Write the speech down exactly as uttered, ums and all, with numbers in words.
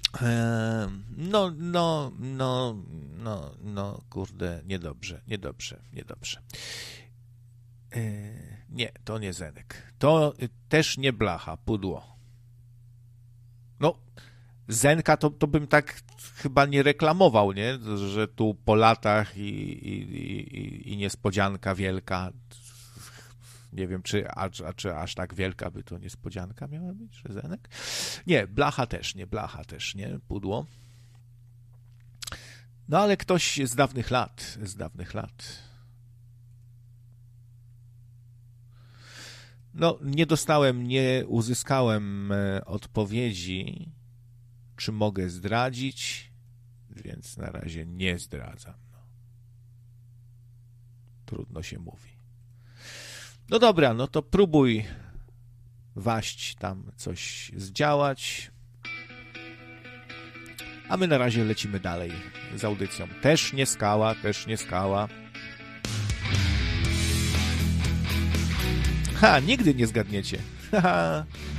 No, no, no, no, no, kurde, niedobrze, niedobrze, niedobrze. Nie, to nie Zenek. To też nie blacha, pudło. No, Zenka to, to bym tak chyba nie reklamował, nie? Że tu po latach i, i, i, i niespodzianka wielka. Nie wiem, czy, a, a, czy aż tak wielka by to niespodzianka miała być, że Zenek? Nie, blacha też nie, blacha też nie, pudło. No ale ktoś z dawnych lat, z dawnych lat. No, nie dostałem, nie uzyskałem odpowiedzi, czy mogę zdradzić, więc na razie nie zdradzam. No. Trudno się mówi. No dobra, no to próbuj waść tam coś zdziałać. A my na razie lecimy dalej z audycją. Też nie skała, też nie skała. Ha, nigdy nie zgadniecie. Haha.